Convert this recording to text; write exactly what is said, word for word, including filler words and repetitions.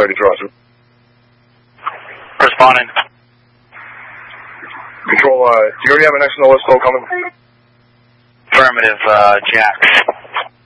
ready for us. Responding. Control, uh, do you already have an X N O S call coming? Affirmative, uh, Jack.